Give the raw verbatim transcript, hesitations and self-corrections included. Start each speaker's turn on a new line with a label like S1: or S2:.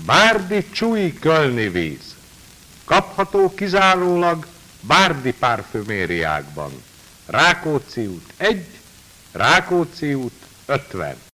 S1: Bárdi Csúly Kölni víz. Kapható kizárólag Bárdi parfümériákban. Rákóczi út egy, Rákóczi út ötven.